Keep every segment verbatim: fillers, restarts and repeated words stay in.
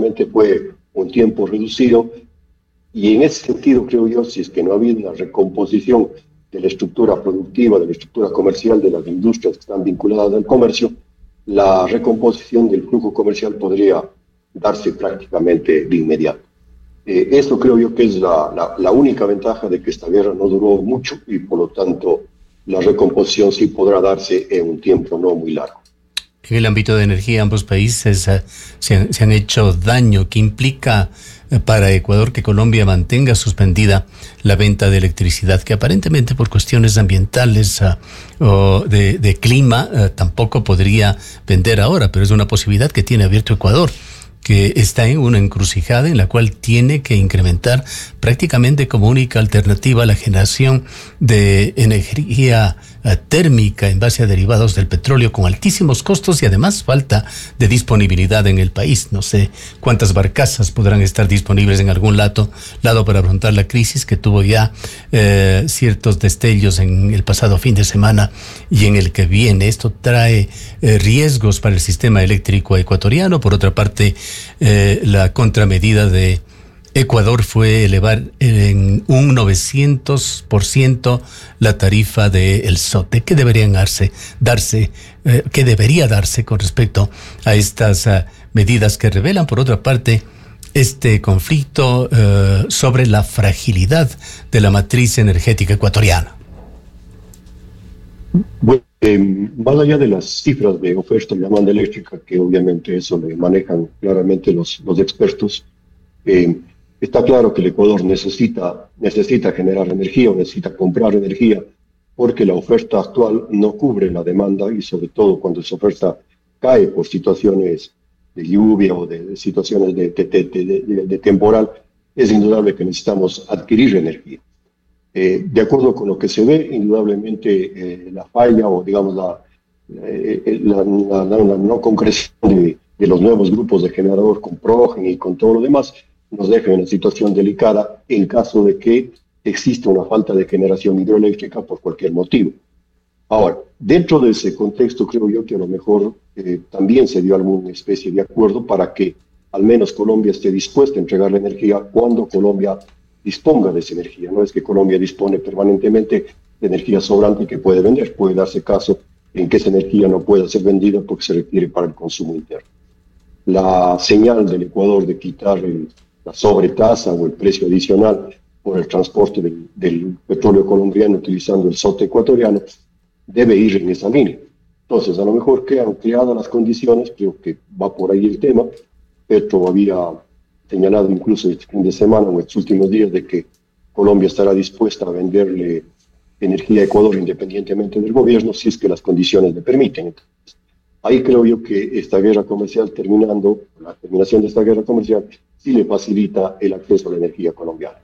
solamente fue un tiempo reducido, y en ese sentido creo yo, si es que no ha habido una recomposición de la estructura productiva, de la estructura comercial de las industrias que están vinculadas al comercio, la recomposición del flujo comercial podría darse prácticamente de inmediato. Eh, esto creo yo que es la, la, la única ventaja de que esta guerra no duró mucho, y por lo tanto la recomposición sí podrá darse en un tiempo no muy largo. En el ámbito de energía, ambos países uh, se, han, se han hecho daño. ¿Qué implica uh, para Ecuador que Colombia mantenga suspendida la venta de electricidad, que aparentemente por cuestiones ambientales uh, o de, de clima uh, tampoco podría vender ahora, pero es una posibilidad que tiene abierto Ecuador, que está en una encrucijada en la cual tiene que incrementar prácticamente como única alternativa la generación de energía uh, térmica en base a derivados del petróleo con altísimos costos y además falta de disponibilidad en el país? No sé cuántas barcazas podrán estar disponibles en algún lado, lado para afrontar la crisis que tuvo ya eh, ciertos destellos en el pasado fin de semana y en el que viene. Esto trae eh, riesgos para el sistema eléctrico ecuatoriano. Por otra parte, Eh, la contramedida de Ecuador fue elevar en un novecientos por ciento la tarifa del SOTE. ¿Qué deberían darse, darse eh, qué debería darse con respecto a estas uh, medidas que revelan, por otra parte, este conflicto uh, sobre la fragilidad de la matriz energética ecuatoriana? Bueno, eh, más allá de las cifras de oferta de demanda eléctrica, que obviamente eso le manejan claramente los, los expertos, eh, está claro que el Ecuador necesita, necesita generar energía o necesita comprar energía, porque la oferta actual no cubre la demanda, y sobre todo cuando esa oferta cae por situaciones de lluvia o de, de situaciones de, de, de, de, de, de temporal, es indudable que necesitamos adquirir energía. Eh, de acuerdo con lo que se ve, indudablemente eh, la falla o digamos la, eh, la, la, la, la no concreción de, de los nuevos grupos de generador con Progen y con todo lo demás nos deja en una situación delicada en caso de que exista una falta de generación hidroeléctrica por cualquier motivo. Ahora, dentro de ese contexto creo yo que a lo mejor eh, también se dio alguna especie de acuerdo para que al menos Colombia esté dispuesta a entregar la energía cuando Colombia disponga de esa energía. No es que Colombia dispone permanentemente de energía sobrante que puede vender. Puede darse caso en que esa energía no pueda ser vendida porque se requiere para el consumo interno. La señal del Ecuador de quitar el, la sobretasa o el precio adicional por el transporte del, del petróleo colombiano utilizando el SOTE ecuatoriano debe ir en esa línea. Entonces, a lo mejor quedan creadas las condiciones, creo que va por ahí el tema. Petro había señalado incluso este fin de semana o en estos últimos días de que Colombia estará dispuesta a venderle energía a Ecuador independientemente del gobierno si es que las condiciones le permiten. Entonces, ahí creo yo que esta guerra comercial terminando, la terminación de esta guerra comercial, sí le facilita el acceso a la energía colombiana.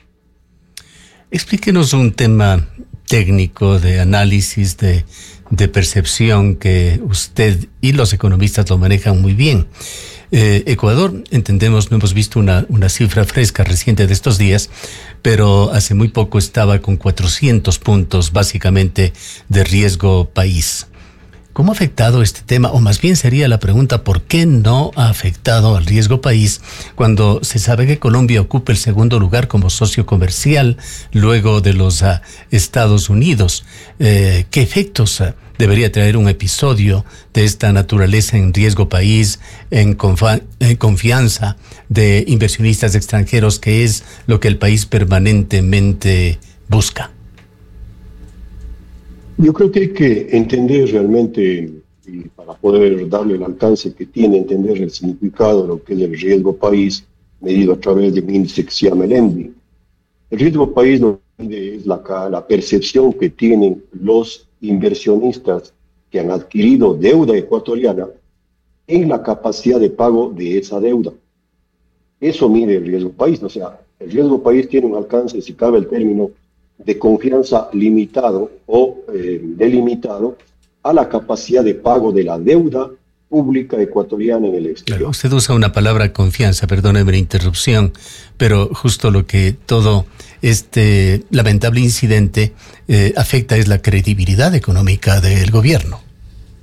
Explíquenos un tema técnico de análisis, de, de percepción que usted y los economistas lo manejan muy bien. Eh, Ecuador, entendemos, no hemos visto una, una cifra fresca reciente de estos días, pero hace muy poco estaba con cuatrocientos puntos básicamente de riesgo país. ¿Cómo ha afectado este tema? O más bien sería la pregunta, ¿por qué no ha afectado al riesgo país cuando se sabe que Colombia ocupa el segundo lugar como socio comercial luego de los uh, Estados Unidos? Eh, ¿Qué efectos uh, debería traer un episodio de esta naturaleza en riesgo país, en, confa- en confianza de inversionistas extranjeros, que es lo que el país permanentemente busca? Yo creo que hay que entender realmente, y para poder darle el alcance que tiene, entender el significado de lo que es el riesgo país, medido a través de un índice que se llama el ENVI. El riesgo país es la, la percepción que tienen los inversionistas que han adquirido deuda ecuatoriana en la capacidad de pago de esa deuda. Eso mide el riesgo país. O sea, el riesgo país tiene un alcance, si cabe el término, de confianza limitado o eh, delimitado a la capacidad de pago de la deuda pública ecuatoriana en el exterior. Claro, usted usa una palabra confianza, perdóneme la interrupción, pero justo lo que todo este lamentable incidente eh, afecta es la credibilidad económica del gobierno.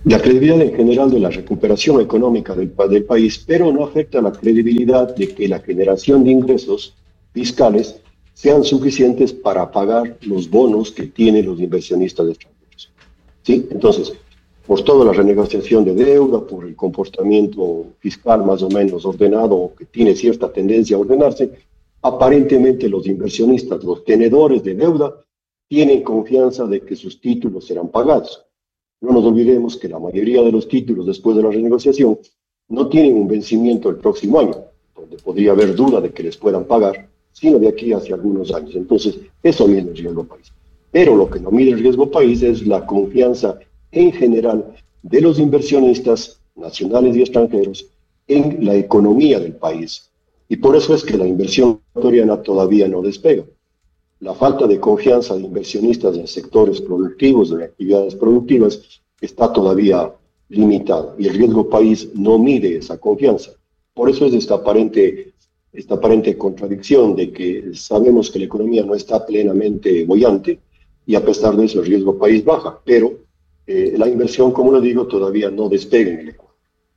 La credibilidad en general de la recuperación económica del, del país, pero no afecta la credibilidad de que la generación de ingresos fiscales sean suficientes para pagar los bonos que tienen los inversionistas extranjeros. ¿Sí? Entonces, por toda la renegociación de deuda, por el comportamiento fiscal más o menos ordenado, que tiene cierta tendencia a ordenarse, aparentemente los inversionistas, los tenedores de deuda, tienen confianza de que sus títulos serán pagados. No nos olvidemos que la mayoría de los títulos después de la renegociación no tienen un vencimiento el próximo año, donde podría haber duda de que les puedan pagar, sino de aquí hacia algunos años. Entonces, eso mide el riesgo país. Pero lo que no mide el riesgo país es la confianza en general de los inversionistas nacionales y extranjeros en la economía del país. Y por eso es que la inversión ecuatoriana todavía no despega. La falta de confianza de inversionistas en sectores productivos, en actividades productivas, está todavía limitada y el riesgo país no mide esa confianza. Por eso es esta aparente, esta aparente contradicción de que sabemos que la economía no está plenamente boyante y a pesar de eso el riesgo país baja, pero eh, la inversión, como lo digo, todavía no despega en el Ecuador.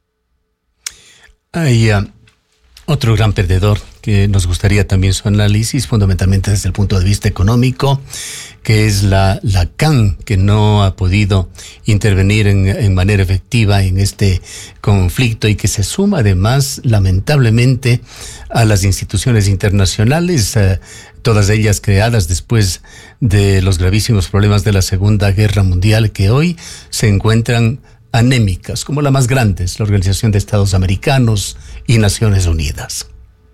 Hay uh, otro gran perdedor que nos gustaría también su análisis, fundamentalmente desde el punto de vista económico, que es la, la C A N, que no ha podido intervenir en, en manera efectiva en este conflicto y que se suma además, lamentablemente, a las instituciones internacionales, eh, todas ellas creadas después de los gravísimos problemas de la Segunda Guerra Mundial, que hoy se encuentran anémicas, como la más grande, la Organización de Estados Americanos y Naciones Unidas.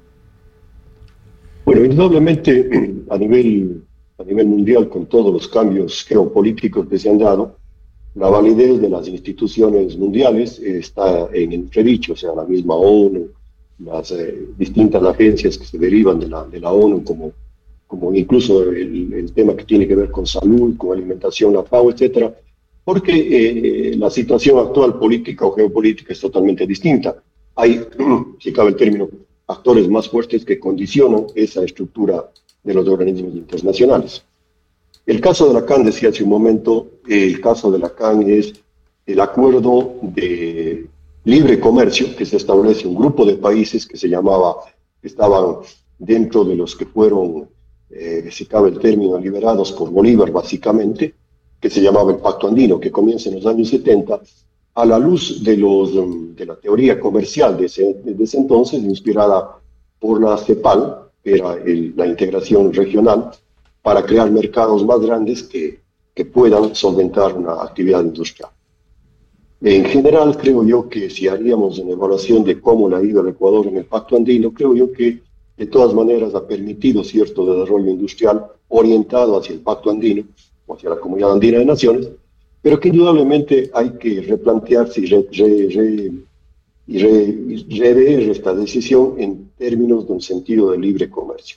Bueno, indudablemente a nivel, a nivel mundial, con todos los cambios geopolíticos que se han dado, la validez de las instituciones mundiales está en entredicho, o sea, la misma ONU, las eh, distintas agencias que se derivan de la, de la ONU, como, como incluso el, el tema que tiene que ver con salud, con alimentación, la FAO, etcétera, porque eh, la situación actual política o geopolítica es totalmente distinta. Hay, si cabe el término, actores más fuertes que condicionan esa estructura de los organismos internacionales. El caso de la C A N, decía hace un momento, el caso de la C A N es el acuerdo de libre comercio que se establece un grupo de países que se llamaba, que estaban dentro de los que fueron, eh, si cabe el término, liberados por Bolívar básicamente, que se llamaba el Pacto Andino, que comienza en los años setenta, a la luz de, los, de la teoría comercial de ese, de ese entonces, inspirada por la CEPAL, que era el, la integración regional, para crear mercados más grandes que, que puedan solventar una actividad industrial. En general, creo yo que si haríamos una evaluación de cómo le ha ido al Ecuador en el Pacto Andino, creo yo que de todas maneras ha permitido cierto desarrollo industrial orientado hacia el Pacto Andino, o hacia la Comunidad Andina de Naciones, pero que indudablemente hay que replantearse y, re, re, re, y, re, y rever esta decisión en términos de un sentido de libre comercio.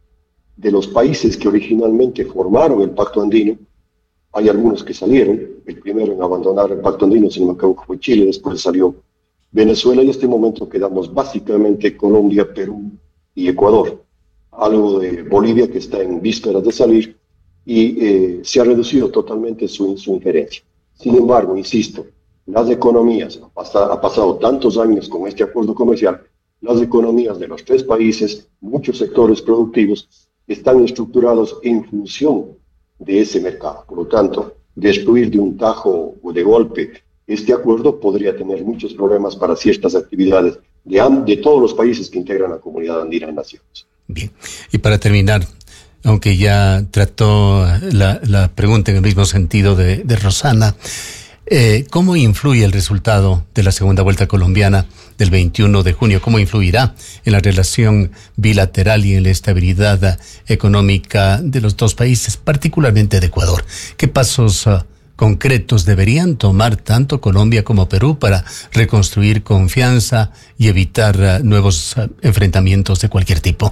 De los países que originalmente formaron el Pacto Andino, hay algunos que salieron. El primero en abandonar el Pacto Andino, si no me equivoco, fue Chile, después salió Venezuela, y en este momento quedamos básicamente Colombia, Perú y Ecuador. Algo de Bolivia que está en vísperas de salir, y eh, se ha reducido totalmente su, su injerencia. Sin embargo, insisto, las economías, ha pasado, ha pasado tantos años con este acuerdo comercial, las economías de los tres países, muchos sectores productivos, están estructurados en función de ese mercado. Por lo tanto, destruir de un tajo o de golpe este acuerdo podría tener muchos problemas para ciertas actividades de, de todos los países que integran la Comunidad Andina de Naciones. Bien, y para terminar, aunque ya trató la, la pregunta en el mismo sentido de, de Rosana, eh, ¿cómo influye el resultado de la segunda vuelta colombiana del veintiuno de junio? ¿Cómo influirá en la relación bilateral y en la estabilidad económica de los dos países, particularmente de Ecuador? ¿Qué pasos uh, concretos deberían tomar tanto Colombia como Perú para reconstruir confianza y evitar uh, nuevos uh, enfrentamientos de cualquier tipo?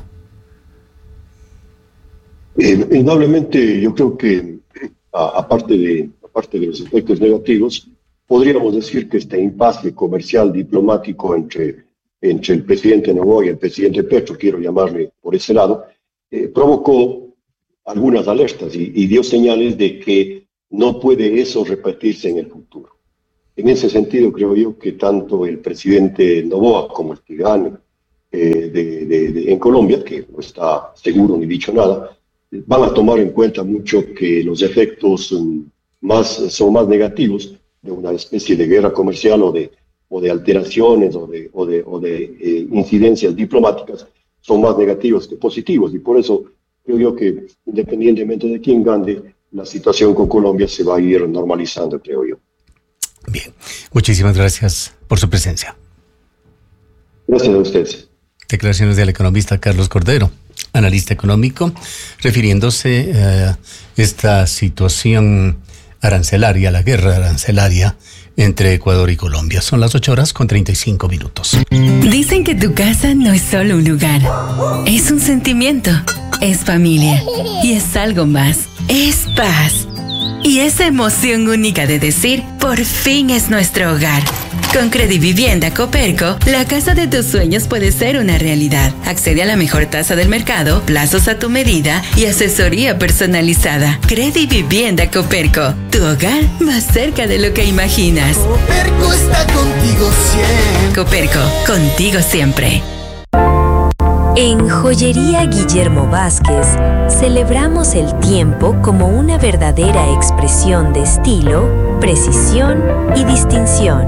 Eh, indudablemente, yo creo que a, aparte, de, aparte de los efectos negativos, podríamos decir que este impasse comercial diplomático entre, entre el presidente Noboa y el presidente Petro, quiero llamarle por ese lado, eh, provocó algunas alertas y, y dio señales de que no puede eso repetirse en el futuro. En ese sentido, creo yo que tanto el presidente Noboa como el que gane eh, de, de, de, en Colombia, que no está seguro ni dicho nada, van a tomar en cuenta mucho que los efectos um, más, son más negativos de una especie de guerra comercial o de, o de alteraciones o de, o de, o de eh, incidencias diplomáticas son más negativos que positivos. Y por eso creo yo que independientemente de quién gane, la situación con Colombia se va a ir normalizando, creo yo. Bien, muchísimas gracias por su presencia. Gracias a ustedes. Declaraciones del economista Carlos Cordero, analista económico, refiriéndose a esta situación arancelaria, la guerra arancelaria entre Ecuador y Colombia. Son las ocho horas con treinta y cinco minutos. Dicen que tu casa no es solo un lugar, es un sentimiento, es familia y es algo más, es paz. Y esa emoción única de decir, por fin es nuestro hogar. Con Credivivienda Coperco, la casa de tus sueños puede ser una realidad. Accede a la mejor tasa del mercado, plazos a tu medida y asesoría personalizada. Credivivienda Coperco, tu hogar más cerca de lo que imaginas. Coperco está contigo siempre. Coperco, contigo siempre. En Joyería Guillermo Vázquez celebramos el tiempo como una verdadera expresión de estilo, precisión y distinción.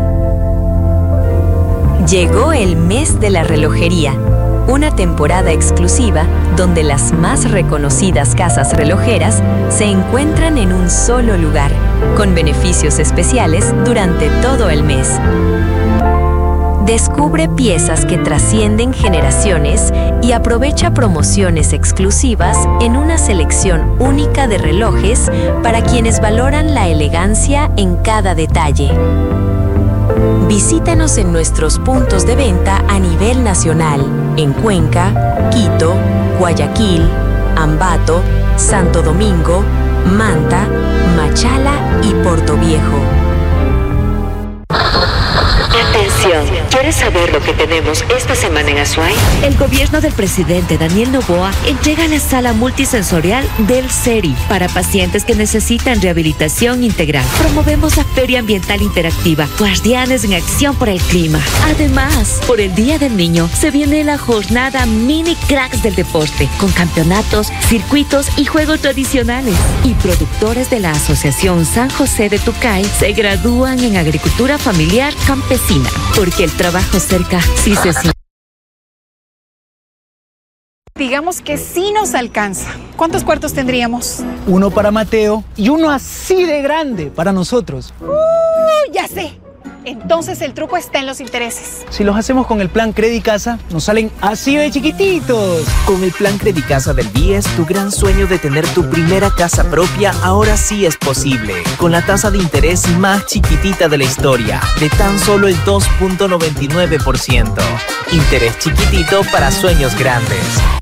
Llegó el mes de la relojería, una temporada exclusiva donde las más reconocidas casas relojeras se encuentran en un solo lugar, con beneficios especiales durante todo el mes. Descubre piezas que trascienden generaciones y aprovecha promociones exclusivas en una selección única de relojes para quienes valoran la elegancia en cada detalle. Visítanos en nuestros puntos de venta a nivel nacional, en Cuenca, Quito, Guayaquil, Ambato, Santo Domingo, Manta, Machala y Portoviejo. Atención, ¿quieres saber lo que tenemos esta semana en Azuay? El gobierno del presidente Daniel Noboa entrega la sala multisensorial del SERI para pacientes que necesitan rehabilitación integral. Promovemos la Feria Ambiental Interactiva, Guardianes en Acción por el Clima. Además, por el Día del Niño, se viene la jornada Mini Cracks del Deporte, con campeonatos, circuitos y juegos tradicionales. Y productores de la Asociación San José de Tucay se gradúan en Agricultura Familiar Campesina, porque el trabajo cerca sí se siente. Digamos que sí nos alcanza. ¿Cuántos cuartos tendríamos? Uno para Mateo y uno así de grande para nosotros. ¡Uh! Ya sé. Entonces el truco está en los intereses. Si los hacemos con el plan Credicasa, nos salen así de chiquititos. Con el plan Credicasa del B I E S, tu gran sueño de tener tu primera casa propia ahora sí es posible. Con la tasa de interés más chiquitita de la historia, de tan solo el dos punto noventa y nueve por ciento. Interés chiquitito para sueños grandes.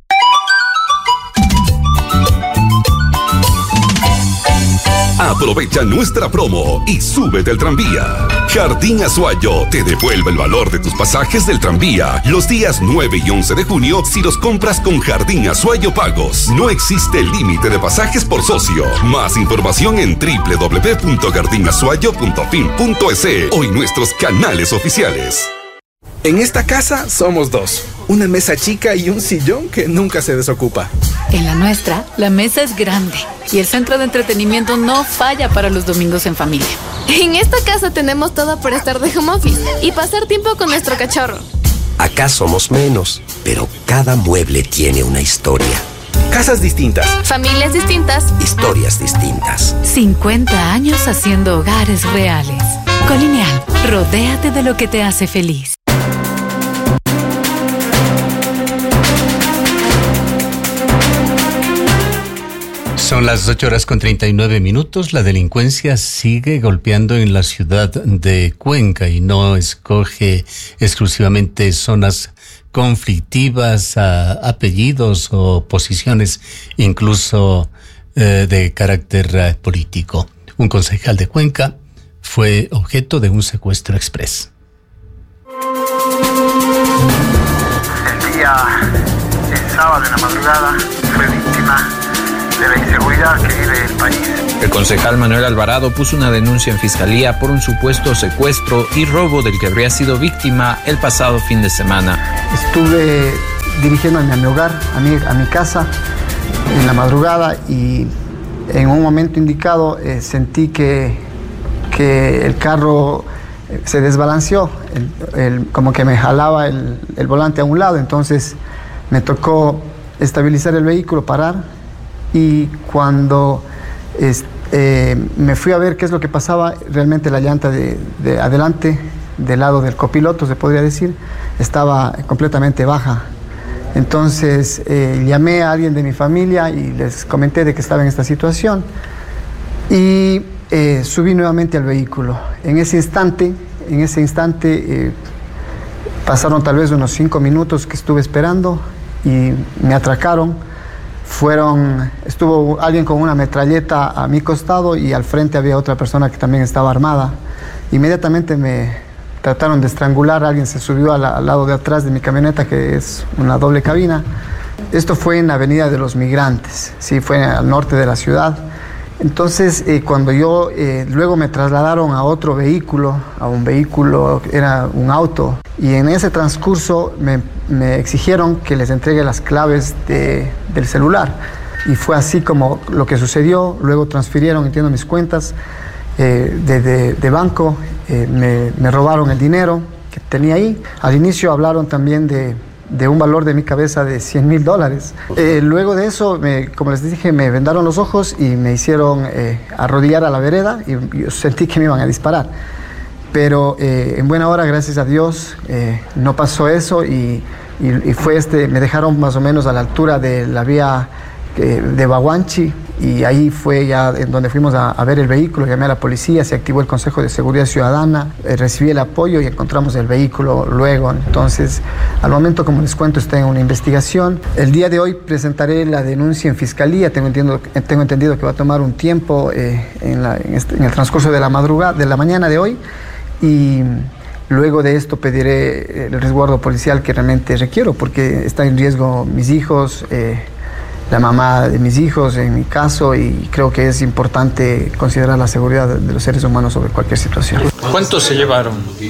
Aprovecha nuestra promo y súbete al tranvía. Jardín Azuayo te devuelve el valor de tus pasajes del tranvía los días nueve y once de junio si los compras con Jardín Azuayo Pagos. No existe límite de pasajes por socio. Más información en doble u doble u doble u punto jardín azuayo punto fin punto es o en nuestros canales oficiales. En esta casa somos dos. Una mesa chica y un sillón que nunca se desocupa. En la nuestra, la mesa es grande y el centro de entretenimiento no falla para los domingos en familia. En esta casa tenemos todo para estar de home office y pasar tiempo con nuestro cachorro. Acá somos menos, pero cada mueble tiene una historia. Casas distintas. Familias distintas. Historias distintas. cincuenta años haciendo hogares reales. Colineal, rodéate de lo que te hace feliz. Son las ocho horas con treinta y nueve minutos. La delincuencia sigue golpeando en la ciudad de Cuenca y no escoge exclusivamente zonas conflictivas, a apellidos o posiciones incluso eh, de carácter eh, político. Un concejal de Cuenca fue objeto de un secuestro express. El día, el sábado en la madrugada, fue víctima de la inseguridad que vive el país. El concejal Manuel Alvarado puso una denuncia en fiscalía por un supuesto secuestro y robo del que habría sido víctima el pasado fin de semana. Estuve dirigiéndome a mi hogar, a mi, a mi casa, en la madrugada, y en un momento indicado eh, sentí que, que el carro se desbalanceó, el, el, como que me jalaba el, el volante a un lado. Entonces me tocó estabilizar el vehículo, parar, y cuando es, eh, me fui a ver qué es lo que pasaba, realmente la llanta de, de adelante, del lado del copiloto, se podría decir, estaba completamente baja. Entonces eh, llamé a alguien de mi familia y les comenté de que estaba en esta situación, y eh, subí nuevamente al vehículo. En ese instante, en ese instante eh, pasaron tal vez unos cinco minutos que estuve esperando y me atracaron. Fueron, estuvo alguien con una metralleta a mi costado y al frente había otra persona que también estaba armada. Inmediatamente me trataron de estrangular, alguien se subió a la, al lado de atrás de mi camioneta, que es una doble cabina. Esto fue en la Avenida de los Migrantes, sí, fue al norte de la ciudad. Entonces, eh, cuando yo, eh, luego me trasladaron a otro vehículo, a un vehículo, era un auto, y en ese transcurso me, me exigieron que les entregue las claves de, del celular. Y fue así como lo que sucedió. Luego transfirieron, entiendo, mis cuentas eh, de, de, de banco, eh, me, me robaron el dinero que tenía ahí. Al inicio hablaron también de... de un valor de mi cabeza de cien mil dólares. Eh, luego de eso, me, como les dije, me vendaron los ojos y me hicieron eh, arrodillar a la vereda, y yo sentí que me iban a disparar. Pero eh, en buena hora, gracias a Dios, eh, no pasó eso, y, y, y fue este, me dejaron más o menos a la altura de la vía eh, de Baguanchi, y ahí fue ya en donde fuimos a, a ver el vehículo. Llamé a la policía, se activó el Consejo de Seguridad Ciudadana, eh, recibí el apoyo y encontramos el vehículo luego. Entonces, al momento, como les cuento, está en una investigación. El día de hoy presentaré la denuncia en fiscalía. Tengo entendido, tengo entendido que va a tomar un tiempo eh, en, la, en, este, en el transcurso de la madrugada, de la mañana de hoy, y luego de esto pediré el resguardo policial que realmente requiero, porque está en riesgo mis hijos, eh, la mamá de mis hijos en mi caso, y creo que es importante considerar la seguridad de los seres humanos sobre cualquier situación. ¿Cuántos se llevaron?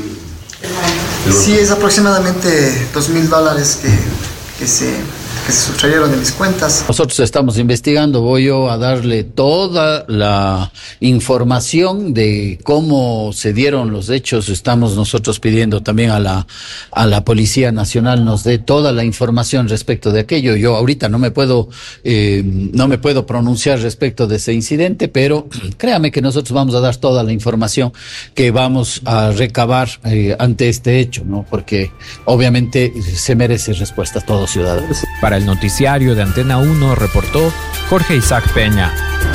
Sí, es aproximadamente dos mil dólares que, que se... que se sustrayeron de mis cuentas. Nosotros estamos investigando, voy yo a darle toda la información de cómo se dieron los hechos. Estamos nosotros pidiendo también a la a la Policía Nacional nos dé toda la información respecto de aquello. Yo ahorita no me puedo eh, no me puedo pronunciar respecto de ese incidente, pero créame que nosotros vamos a dar toda la información que vamos a recabar eh, ante este hecho, ¿no? Porque obviamente se merece respuesta a todo ciudadano. Para el noticiario de Antena uno reportó Jorge Isaac Peña.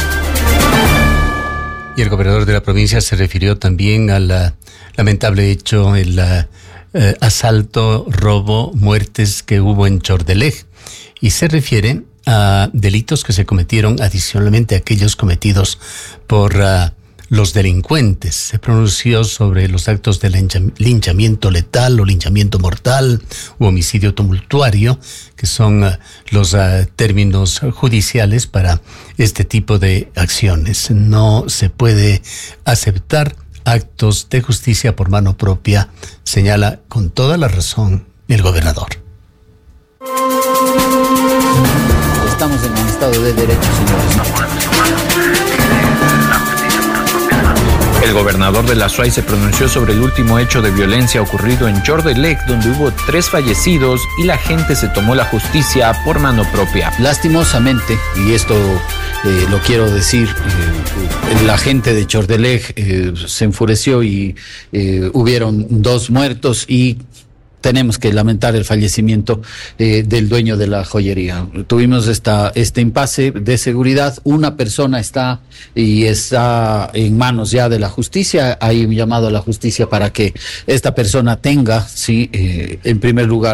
Y el gobernador de la provincia se refirió también al uh, lamentable hecho, el uh, uh, asalto, robo, muertes que hubo en Chordelej, y se refiere a delitos que se cometieron adicionalmente a aquellos cometidos por uh, los delincuentes. Se pronunció sobre los actos de linchamiento letal o linchamiento mortal u homicidio tumultuario, que son uh, los uh, términos judiciales para este tipo de acciones. No se puede aceptar actos de justicia por mano propia, señala con toda la razón el gobernador. Estamos en un estado de derecho, señores. El gobernador de la S U A Y se pronunció sobre el último hecho de violencia ocurrido en Chordelej, donde hubo tres fallecidos y la gente se tomó la justicia por mano propia. Lastimosamente, y esto eh, lo quiero decir, eh, la gente de Chordelej eh, se enfureció y eh, hubieron dos muertos, y tenemos que lamentar el fallecimiento eh, del dueño de la joyería. Tuvimos esta este impasse de seguridad. Una persona está y está en manos ya de la justicia. Hay un llamado a la justicia para que esta persona tenga, sí, eh, en primer lugar,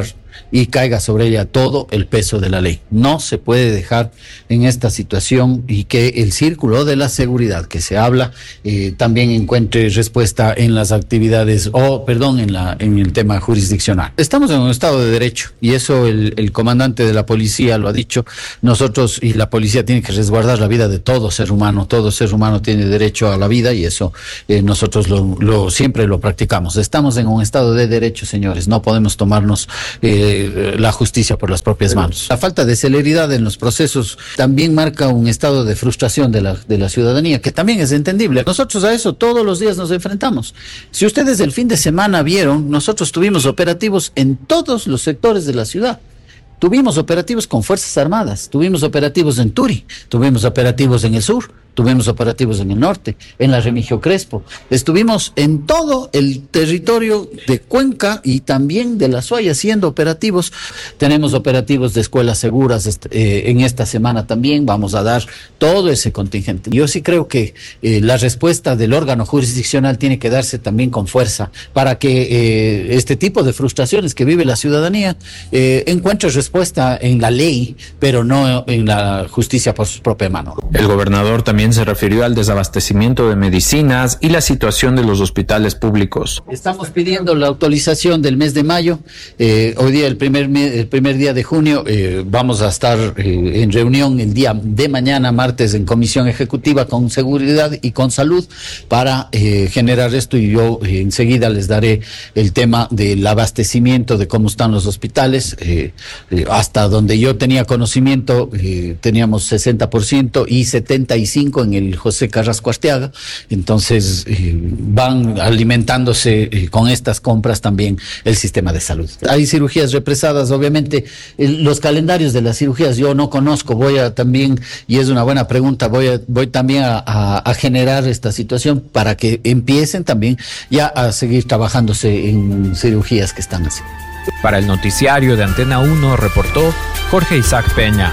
y caiga sobre ella todo el peso de la ley. No se puede dejar en esta situación y que el círculo de la seguridad que se habla eh, también encuentre respuesta en las actividades o, oh, perdón, en, la, en el tema jurisdiccional. Estamos en un estado de derecho y eso el, el comandante de la policía lo ha dicho. Nosotros y la policía tiene que resguardar la vida de todo ser humano. Todo ser humano tiene derecho a la vida y eso eh, nosotros lo, lo siempre lo practicamos. Estamos en un estado de derecho, señores. No podemos tomarnos eh, la justicia por las propias manos. La falta de celeridad en los procesos también marca un estado de frustración de la, de la ciudadanía, que también es entendible. Nosotros a eso todos los días nos enfrentamos. Si ustedes el fin de semana vieron, nosotros tuvimos operativos en todos los sectores de la ciudad. Tuvimos operativos con Fuerzas Armadas, tuvimos operativos en Turi, tuvimos operativos en el sur, tuvimos operativos en el norte, en la Remigio Crespo. Estuvimos en todo el territorio de Cuenca y también de La Suaya haciendo operativos. Tenemos operativos de escuelas seguras eh, en esta semana también. Vamos a dar todo ese contingente. Yo sí creo que eh, la respuesta del órgano jurisdiccional tiene que darse también con fuerza para que eh, este tipo de frustraciones que vive la ciudadanía eh, encuentre respuesta en la ley, pero no en la justicia por su propia mano. El gobernador también se refirió al desabastecimiento de medicinas y la situación de los hospitales públicos. Estamos pidiendo la autorización del mes de mayo. Eh, hoy día, el primer, el primer día de junio, eh, vamos a estar eh, en reunión el día de mañana, martes, en comisión ejecutiva con seguridad y con salud para eh, generar esto, y yo eh, enseguida les daré el tema del abastecimiento, de cómo están los hospitales. Eh, eh, hasta donde yo tenía conocimiento, eh, teníamos sesenta por ciento y setenta y cinco por ciento en el José Carrasco Arteaga. Entonces eh, van alimentándose eh, con estas compras también el sistema de salud. Hay cirugías represadas, obviamente el, los calendarios de las cirugías yo no conozco. Voy a también, y es una buena pregunta, voy a, voy también a, a, a generar esta situación para que empiecen también ya a seguir trabajándose en cirugías que están así. Para el noticiario de Antena uno reportó Jorge Isaac Peña.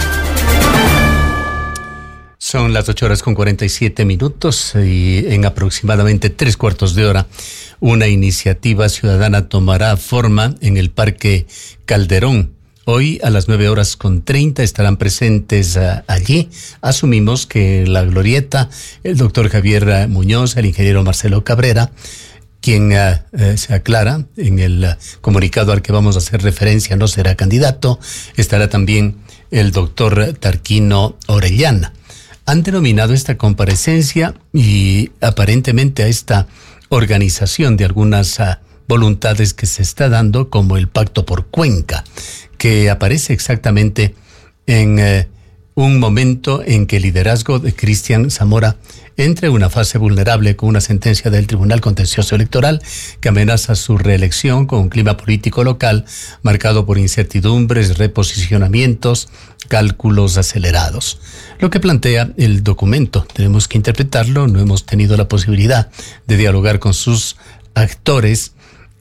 Son las ocho horas con cuarenta y siete minutos y en aproximadamente tres cuartos de hora una iniciativa ciudadana tomará forma en el Parque Calderón. Hoy a las nueve horas con treinta estarán presentes uh, allí. Asumimos que la glorieta, el doctor Javier Muñoz, el ingeniero Marcelo Cabrera, quien uh, uh, se aclara en el uh, comunicado al que vamos a hacer referencia, no será candidato. Estará también el doctor Tarquino Orellana. Han denominado esta comparecencia y aparentemente a esta organización de algunas uh, voluntades que se está dando como el Pacto por Cuenca, que aparece exactamente en uh, un momento en que el liderazgo de Cristian Zamora entra en una fase vulnerable con una sentencia del Tribunal Contencioso Electoral que amenaza su reelección, con un clima político local marcado por incertidumbres, reposicionamientos, cálculos acelerados. Lo que plantea el documento, tenemos que interpretarlo, no hemos tenido la posibilidad de dialogar con sus actores,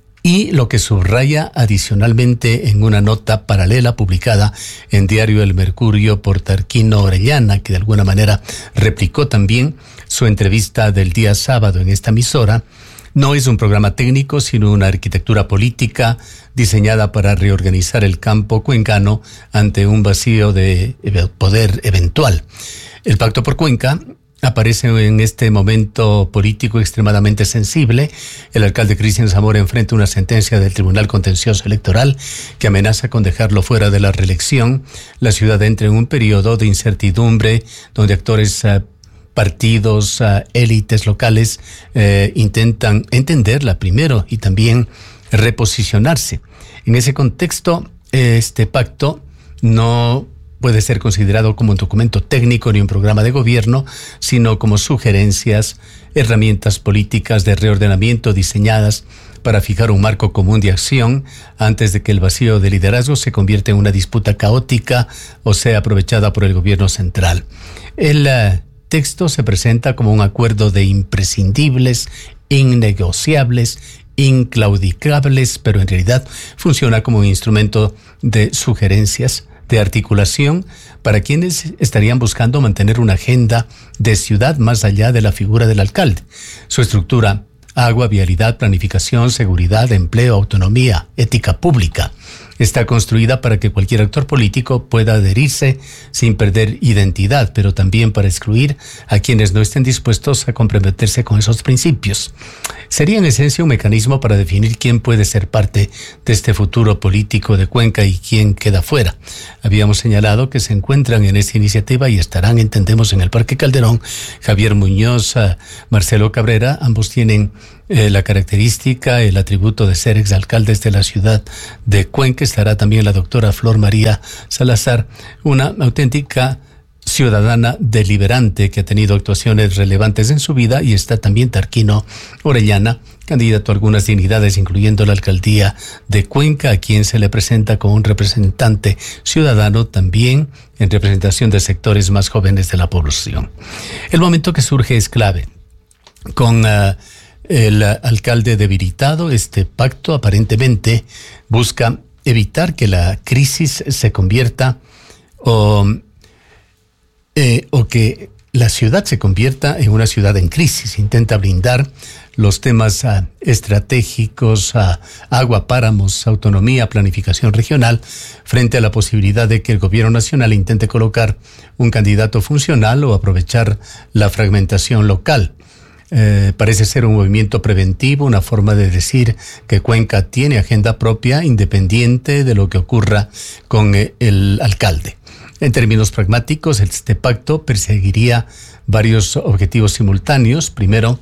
y lo que subraya adicionalmente en una nota paralela publicada en Diario El Mercurio por Tarquino Orellana, que de alguna manera replicó también su entrevista del día sábado en esta emisora. No es un programa técnico, sino una arquitectura política diseñada para reorganizar el campo cuencano ante un vacío de poder eventual. El Pacto por Cuenca aparece en este momento político extremadamente sensible. El alcalde Cristian Zamora enfrenta una sentencia del Tribunal Contencioso Electoral que amenaza con dejarlo fuera de la reelección. La ciudad entra en un periodo de incertidumbre donde actores, uh, partidos, uh, élites locales uh, intentan entenderla primero y también reposicionarse. En ese contexto, este pacto no puede ser considerado como un documento técnico ni un programa de gobierno, sino como sugerencias, herramientas políticas de reordenamiento diseñadas para fijar un marco común de acción antes de que el vacío de liderazgo se convierta en una disputa caótica o sea aprovechada por el gobierno central. El uh, texto se presenta como un acuerdo de imprescindibles, innegociables, inclaudicables, pero en realidad funciona como un instrumento de sugerencias, de articulación para quienes estarían buscando mantener una agenda de ciudad más allá de la figura del alcalde. Su estructura: agua, vialidad, planificación, seguridad, empleo, autonomía, ética pública. está construida para que cualquier actor político pueda adherirse sin perder identidad, pero también para excluir a quienes no estén dispuestos a comprometerse con esos principios. Sería en esencia un mecanismo para definir quién puede ser parte de este futuro político de Cuenca y quién queda fuera. Habíamos señalado que se encuentran en esta iniciativa y estarán, entendemos, en el Parque Calderón, Javier Muñoz, Marcelo Cabrera. Ambos tienen eh, la característica, el atributo de ser exalcaldes de la ciudad de Cuenca. Estará también la doctora Flor María Salazar, una auténtica ciudadana deliberante que ha tenido actuaciones relevantes en su vida, y está también Tarquino Orellana, candidato a algunas dignidades, incluyendo la alcaldía de Cuenca, a quien se le presenta como un representante ciudadano también en representación de sectores más jóvenes de la población. El momento que surge es clave. Con uh, el uh, alcalde debilitado, este pacto aparentemente busca evitar que la crisis se convierta o... Eh, o que la ciudad se convierta en una ciudad en crisis. Intenta blindar los temas uh, estratégicos, uh, agua, páramos, autonomía, planificación regional, frente a la posibilidad de que el gobierno nacional intente colocar un candidato funcional o aprovechar la fragmentación local. Eh, parece ser un movimiento preventivo, una forma de decir que Cuenca tiene agenda propia, independiente de lo que ocurra con eh, el alcalde. En términos pragmáticos, este pacto perseguiría varios objetivos simultáneos. Primero,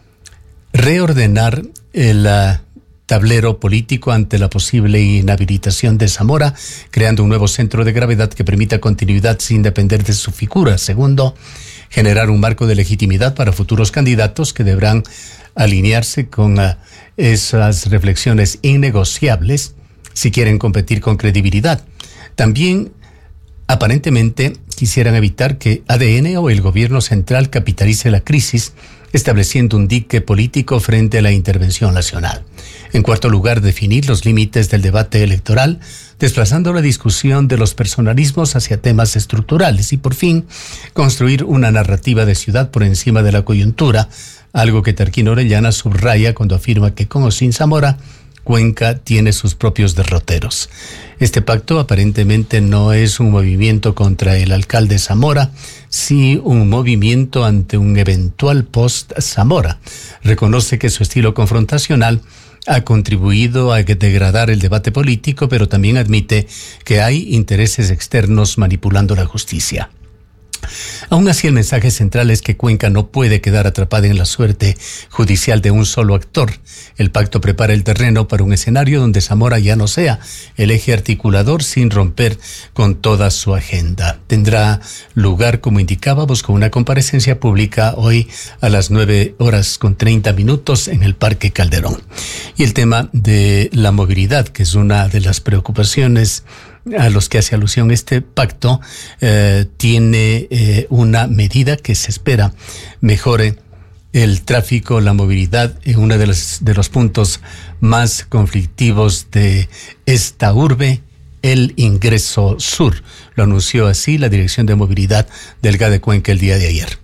reordenar el uh, tablero político ante la posible inhabilitación de Zamora, creando un nuevo centro de gravedad que permita continuidad sin depender de su figura. Segundo, generar un marco de legitimidad para futuros candidatos que deberán alinearse con uh, esas reflexiones innegociables si quieren competir con credibilidad. También, aparentemente, quisieran evitar que A D N o el gobierno central capitalice la crisis, estableciendo un dique político frente a la intervención nacional. En cuarto lugar, definir los límites del debate electoral, desplazando la discusión de los personalismos hacia temas estructurales. Y por fin, construir una narrativa de ciudad por encima de la coyuntura, algo que Tarquino Orellana subraya cuando afirma que con o sin Zamora, Cuenca tiene sus propios derroteros. Este pacto aparentemente no es un movimiento contra el alcalde Zamora, sí un movimiento ante un eventual post-Zamora. Reconoce que su estilo confrontacional ha contribuido a degradar el debate político, pero también admite que hay intereses externos manipulando la justicia. Aún así, el mensaje central es que Cuenca no puede quedar atrapada en la suerte judicial de un solo actor. El pacto prepara el terreno para un escenario donde Zamora ya no sea el eje articulador, sin romper con toda su agenda. Tendrá lugar, como indicábamos, con una comparecencia pública hoy a las nueve horas con treinta minutos en el Parque Calderón. Y el tema de la movilidad, que es una de las preocupaciones a los que hace alusión este pacto, eh, tiene eh, una medida que se espera mejore el tráfico, la movilidad en uno de los, de los puntos más conflictivos de esta urbe, el ingreso sur. Lo anunció así la Dirección de Movilidad del G A de Cuenca el día de ayer.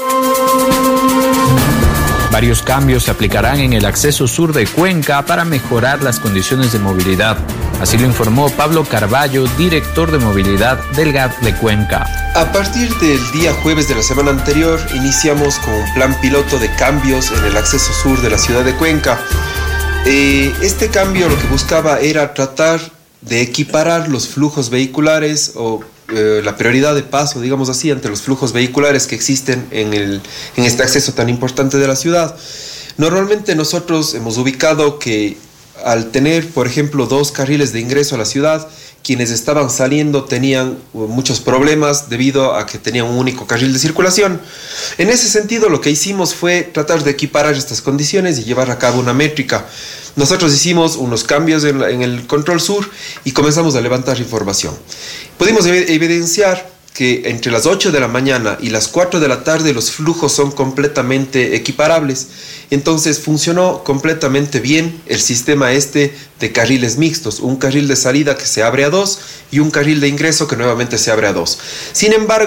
Varios cambios se aplicarán en el acceso sur de Cuenca para mejorar las condiciones de movilidad. Así lo informó Pablo Carballo, director de movilidad del G A de Cuenca. A partir del día jueves de la semana anterior, iniciamos con un plan piloto de cambios en el acceso sur de la ciudad de Cuenca. Eh, este cambio lo que buscaba era tratar de equiparar los flujos vehiculares o eh, la prioridad de paso, digamos así, ante los flujos vehiculares que existen en, el, en este acceso tan importante de la ciudad. Normalmente nosotros hemos ubicado que al tener, por ejemplo, dos carriles de ingreso a la ciudad, quienes estaban saliendo tenían muchos problemas debido a que tenían un único carril de circulación. En ese sentido, lo que hicimos fue tratar de equiparar estas condiciones y llevar a cabo una métrica. Nosotros hicimos unos cambios en, la, en el control sur y comenzamos a levantar información. Pudimos evidenciar que entre las ocho de la mañana y las cuatro de la tarde los flujos son completamente equiparables. Entonces funcionó completamente bien el sistema este de carriles mixtos, un carril de salida que se abre a dos y un carril de ingreso que nuevamente se abre a dos. Sin embargo,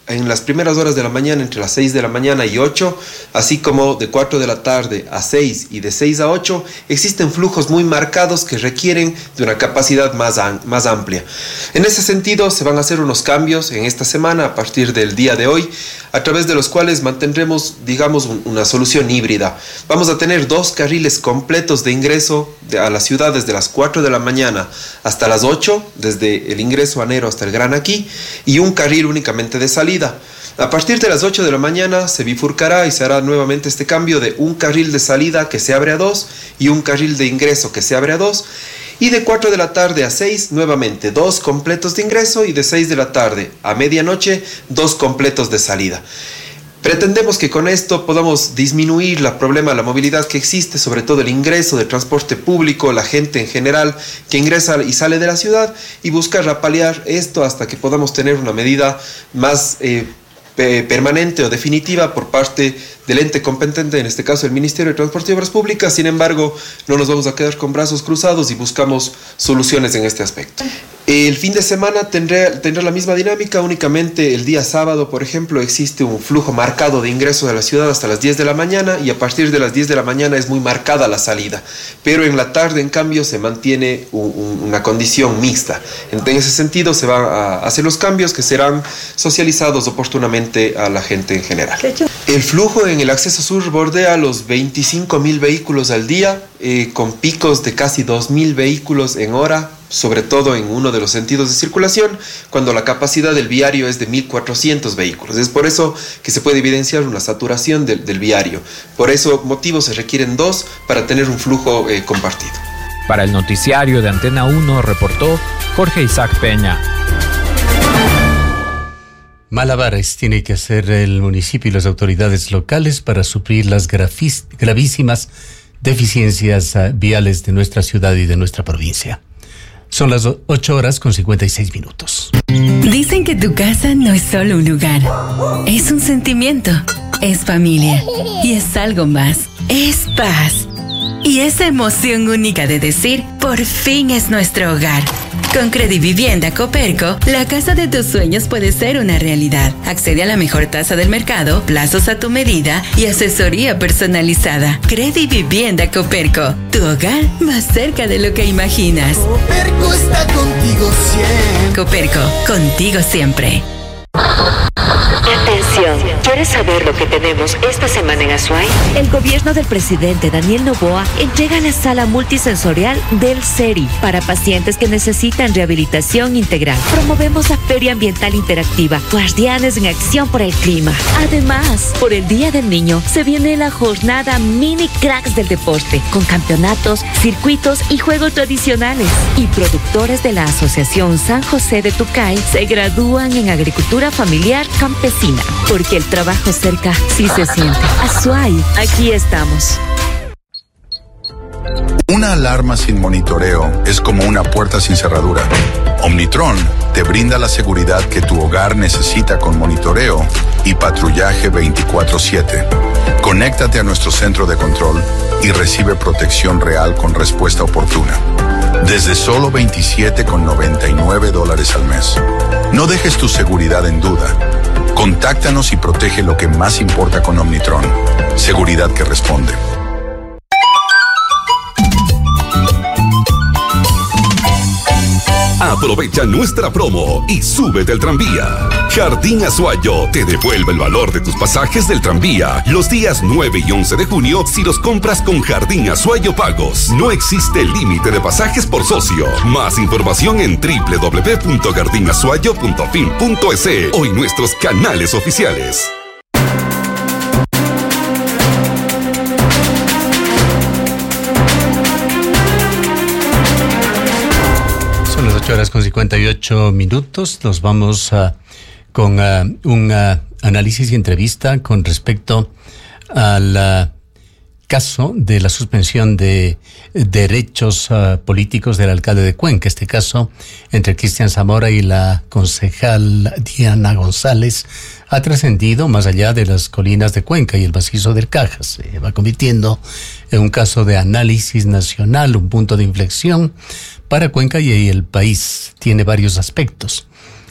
en las primeras horas de la mañana, entre las seis de la mañana y ocho, así como de cuatro de la tarde a seis y de seis a ocho, existen flujos muy marcados que requieren de una capacidad más, más amplia. En ese sentido, se van a hacer unos cambios en esta semana a partir del día de hoy, a través de los cuales mantendremos, digamos, un, una solución híbrida. Vamos a tener dos carriles completos de ingreso de, a la ciudad desde las cuatro de la mañana hasta las ocho, desde el ingreso a Nero hasta el Gran Aquí, y un carril únicamente de salida. A partir de las ocho de la mañana se bifurcará y se hará nuevamente este cambio de un carril de salida que se abre a dos y un carril de ingreso que se abre a dos. Y de cuatro de la tarde a seis, nuevamente dos completos de ingreso, y de seis de la tarde a medianoche, dos completos de salida. Pretendemos que con esto podamos disminuir el problema de la movilidad que existe, sobre todo el ingreso de transporte público, la gente en general que ingresa y sale de la ciudad, y buscar paliar esto hasta que podamos tener una medida más eh, permanente o definitiva por parte del ente competente, en este caso el Ministerio de Transporte y Obras Públicas. Sin embargo, no nos vamos a quedar con brazos cruzados y buscamos soluciones en este aspecto. El fin de semana tendrá, tendrá la misma dinámica, únicamente el día sábado, por ejemplo, existe un flujo marcado de ingreso de la ciudad hasta las diez de la mañana, y a partir de las diez de la mañana es muy marcada la salida. Pero en la tarde, en cambio, se mantiene un, un, una condición mixta. En ese sentido, se van a hacer los cambios que serán socializados oportunamente a la gente en general. El flujo en el acceso sur bordea los veinticinco mil vehículos al día, eh, con picos de casi dos mil vehículos en hora, sobre todo en uno de los sentidos de circulación, cuando la capacidad del viario es de mil cuatrocientos vehículos. Es por eso que se puede evidenciar una saturación del, del viario. Por eso motivos se requieren dos para tener un flujo eh, compartido. Para el noticiario de Antena uno reportó Jorge Isaac Peña. Malabares tiene que hacer el municipio y las autoridades locales para suplir las grafis, gravísimas deficiencias uh, viales de nuestra ciudad y de nuestra provincia. Son las ocho horas con cincuenta y seis minutos. Dicen que tu casa no es solo un lugar, es un sentimiento, es familia y es algo más, es paz. Y esa emoción única de decir, por fin es nuestro hogar. Con Credivivienda Coperco, la casa de tus sueños puede ser una realidad. Accede a la mejor tasa del mercado, plazos a tu medida y asesoría personalizada. Credivivienda Coperco, tu hogar más cerca de lo que imaginas. Coperco está contigo siempre. Coperco, contigo siempre. Atención, ¿quieres saber lo que tenemos esta semana en Azuay? El gobierno del presidente Daniel Noboa entrega la sala multisensorial del SERI para pacientes que necesitan rehabilitación integral. Promovemos la Feria Ambiental Interactiva, Guardianes en Acción por el Clima. Además, por el Día del Niño, se viene la jornada Mini Cracks del Deporte, con campeonatos, circuitos y juegos tradicionales. Y productores de la Asociación San José de Tucay se gradúan en Agricultura Familiar Campesina, porque el trabajo cerca sí se siente. Azuay, aquí estamos. Una alarma sin monitoreo es como una puerta sin cerradura. Omnitron te brinda la seguridad que tu hogar necesita con monitoreo y patrullaje veinticuatro siete. Conéctate a nuestro centro de control y recibe protección real con respuesta oportuna. Desde solo veintisiete con noventa y nueve dólares al mes. No dejes tu seguridad en duda. Contáctanos y protege lo que más importa con Omnitron. Seguridad que responde. Aprovecha nuestra promo y súbete al tranvía. Jardín Azuayo te devuelve el valor de tus pasajes del tranvía los días nueve y once de junio si los compras con Jardín Azuayo Pagos. No existe límite de pasajes por socio. Más información en doble u doble u doble u punto jardín azuayo punto fin punto es o en nuestros canales oficiales. ocho horas con cincuenta y ocho minutos. Nos vamos uh, con uh, un uh, análisis y entrevista con respecto al uh, caso de la suspensión de derechos uh, políticos del alcalde de Cuenca. Este caso entre Cristian Zamora y la concejal Diana González ha trascendido más allá de las colinas de Cuenca y el macizo del Cajas. Se va convirtiendo en un caso de análisis nacional, un punto de inflexión para Cuenca y el país. Tiene varios aspectos.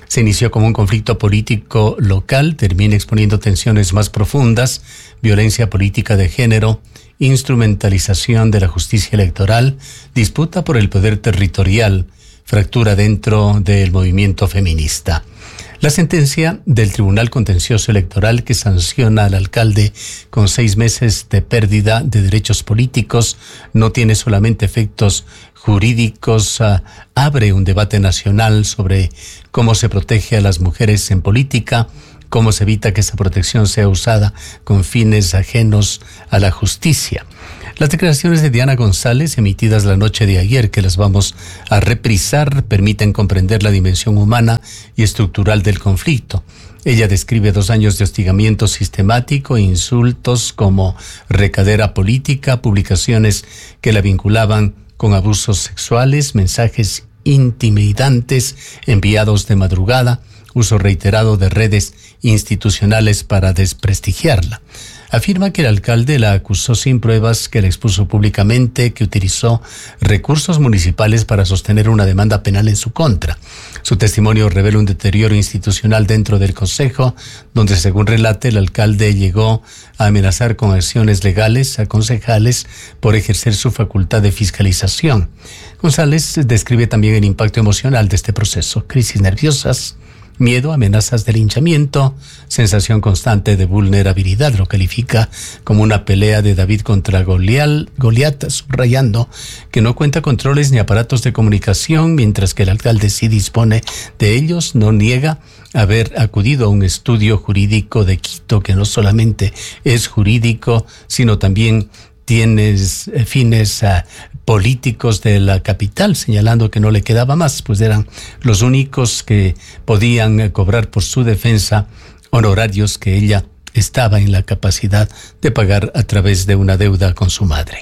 Se inició como un conflicto político local, termina exponiendo tensiones más profundas, violencia política de género, instrumentalización de la justicia electoral, disputa por el poder territorial, fractura dentro del movimiento feminista. La sentencia del Tribunal Contencioso Electoral, que sanciona al alcalde con seis meses de pérdida de derechos políticos, no tiene solamente efectos jurídicos, uh, abre un debate nacional sobre cómo se protege a las mujeres en política, cómo se evita que esa protección sea usada con fines ajenos a la justicia. Las declaraciones de Diana González, emitidas la noche de ayer, que las vamos a reprisar, permiten comprender la dimensión humana y estructural del conflicto. Ella describe dos años de hostigamiento sistemático, insultos como recadera política, publicaciones que la vinculaban con abusos sexuales, mensajes intimidantes enviados de madrugada, uso reiterado de redes institucionales para desprestigiarla. Afirma que el alcalde la acusó sin pruebas, que la expuso públicamente, que utilizó recursos municipales para sostener una demanda penal en su contra. Su testimonio revela un deterioro institucional dentro del consejo, donde, según relata, el alcalde llegó a amenazar con acciones legales a concejales por ejercer su facultad de fiscalización. González describe también el impacto emocional de este proceso: crisis nerviosas, miedo, amenazas de linchamiento, sensación constante de vulnerabilidad. Lo califica como una pelea de David contra Goliat, Goliat, subrayando que no cuenta controles ni aparatos de comunicación, mientras que el alcalde sí dispone de ellos. No niega haber acudido a un estudio jurídico de Quito, que no solamente es jurídico, sino también tiene fines uh, políticos de la capital, señalando que no le quedaba más, pues eran los únicos que podían uh, cobrar por su defensa honorarios que ella estaba en la capacidad de pagar a través de una deuda con su madre.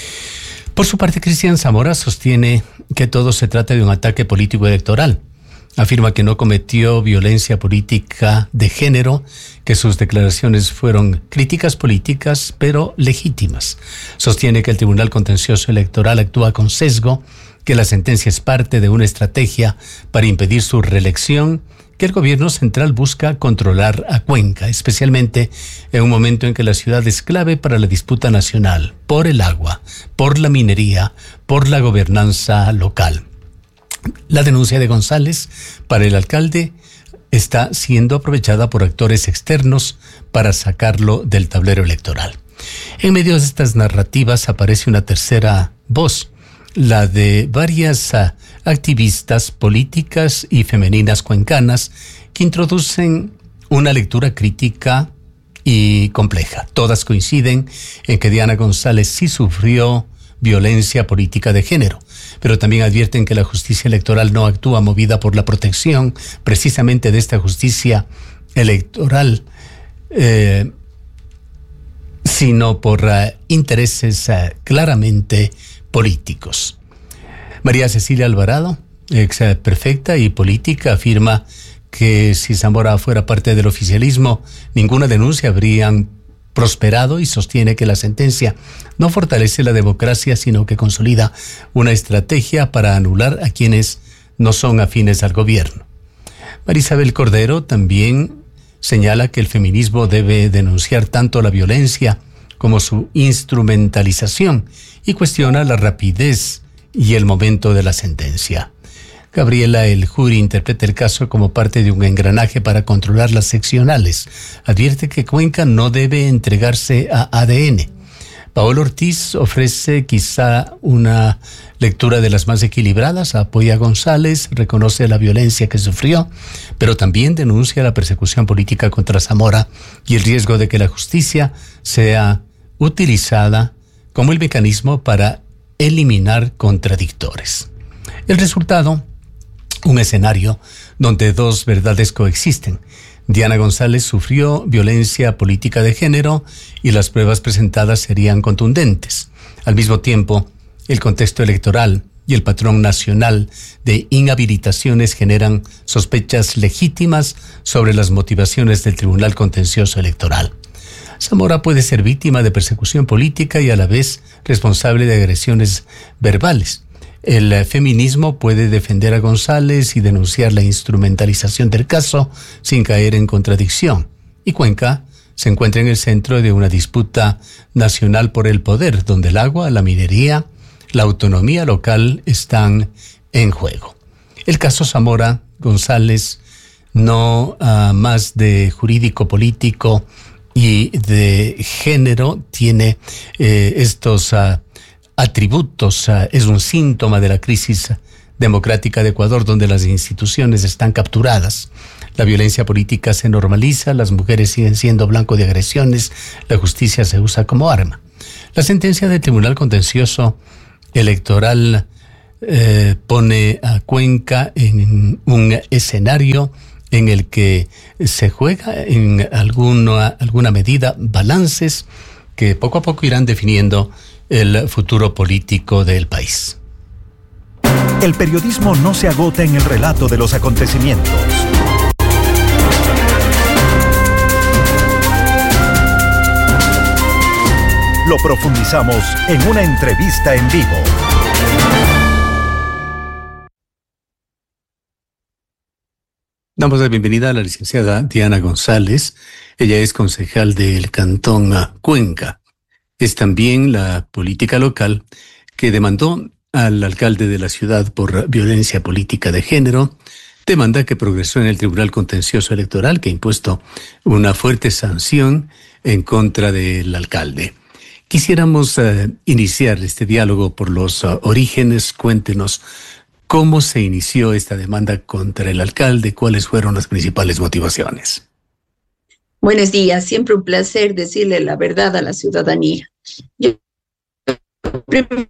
Por su parte, Cristian Zamora sostiene que todo se trata de un ataque político electoral. Afirma que no cometió violencia política de género, que sus declaraciones fueron críticas políticas, pero legítimas. Sostiene que el Tribunal Contencioso Electoral actúa con sesgo, que la sentencia es parte de una estrategia para impedir su reelección, que el gobierno central busca controlar a Cuenca, especialmente en un momento en que la ciudad es clave para la disputa nacional, por el agua, por la minería, por la gobernanza local. La denuncia de González para el alcalde está siendo aprovechada por actores externos para sacarlo del tablero electoral. En medio de estas narrativas aparece una tercera voz, la de varias uh, activistas políticas y femeninas cuencanas que introducen una lectura crítica y compleja. Todas coinciden en que Diana González sí sufrió violencia política de género, pero también advierten que la justicia electoral no actúa movida por la protección precisamente de esta justicia electoral, eh, sino por uh, intereses uh, claramente políticos. María Cecilia Alvarado, ex prefecta y política, afirma que si Zamora fuera parte del oficialismo, ninguna denuncia habrían prosperado, y sostiene que la sentencia no fortalece la democracia, sino que consolida una estrategia para anular a quienes no son afines al gobierno. Marisabel Cordero también señala que el feminismo debe denunciar tanto la violencia como su instrumentalización, y cuestiona la rapidez y el momento de la sentencia. Gabriela El Juri interpreta el caso como parte de un engranaje para controlar las seccionales. Advierte que Cuenca no debe entregarse a A D N. Paolo Ortiz ofrece quizá una lectura de las más equilibradas, apoya a González, reconoce la violencia que sufrió, pero también denuncia la persecución política contra Zamora y el riesgo de que la justicia sea utilizada como el mecanismo para eliminar contradictores. El resultado: un escenario donde dos verdades coexisten. Diana González sufrió violencia política de género y las pruebas presentadas serían contundentes. Al mismo tiempo, el contexto electoral y el patrón nacional de inhabilitaciones generan sospechas legítimas sobre las motivaciones del Tribunal Contencioso Electoral. Zamora puede ser víctima de persecución política y a la vez responsable de agresiones verbales. El feminismo puede defender a González y denunciar la instrumentalización del caso sin caer en contradicción. Y Cuenca se encuentra en el centro de una disputa nacional por el poder, donde el agua, la minería, la autonomía local están en juego. El caso Zamora González, no uh, más de jurídico político y de género, tiene eh, estos uh, atributos, uh, es un síntoma de la crisis democrática de Ecuador, donde las instituciones están capturadas. La violencia política se normaliza, las mujeres siguen siendo blanco de agresiones, la justicia se usa como arma. La sentencia del Tribunal Contencioso Electoral eh, pone a Cuenca en un escenario en el que se juega en alguna, alguna medida balances que poco a poco irán definiendo el futuro político del país. El periodismo no se agota en el relato de los acontecimientos. Lo profundizamos en una entrevista en vivo. Damos la bienvenida a la licenciada Diana González. Ella es concejal del Cantón Cuenca. Es también la política local que demandó al alcalde de la ciudad por violencia política de género, demanda que progresó en el Tribunal Contencioso Electoral, que ha impuesto una fuerte sanción en contra del alcalde. Quisiéramos uh, iniciar este diálogo por los uh, orígenes. Cuéntenos cómo se inició esta demanda contra el alcalde, cuáles fueron las principales motivaciones. Buenos días, siempre un placer decirle la verdad a la ciudadanía. Yo primero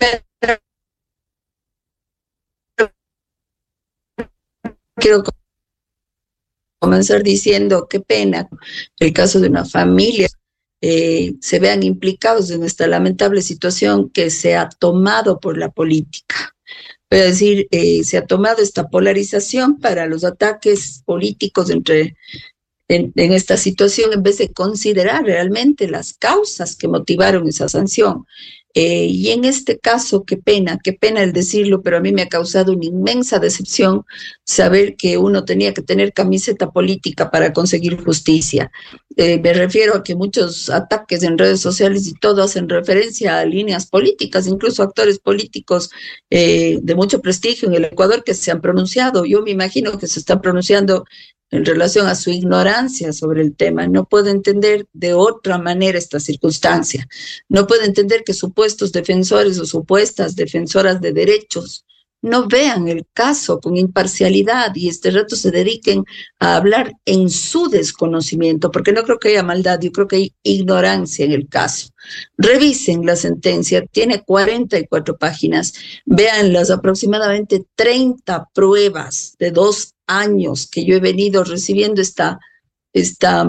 quiero comenzar diciendo qué pena el caso de una familia eh, se vean implicados en esta lamentable situación que se ha tomado por la política. Voy a decir, eh, se ha tomado esta polarización para los ataques políticos entre En, en esta situación, en vez de considerar realmente las causas que motivaron esa sanción. Eh, y en este caso, qué pena, qué pena el decirlo, pero a mí me ha causado una inmensa decepción saber que uno tenía que tener camiseta política para conseguir justicia. Eh, me refiero a que muchos ataques en redes sociales y todo hacen referencia a líneas políticas, incluso actores políticos eh, de mucho prestigio en el Ecuador que se han pronunciado. Yo me imagino que se están pronunciando en relación a su ignorancia sobre el tema. No puedo entender de otra manera esta circunstancia. No puedo entender que supuestos defensores o supuestas defensoras de derechos no vean el caso con imparcialidad y este rato se dediquen a hablar en su desconocimiento, porque no creo que haya maldad, yo creo que hay ignorancia en el caso. Revisen la sentencia, tiene cuarenta y cuatro páginas, vean las aproximadamente treinta pruebas de dos años que yo he venido recibiendo esta, esta,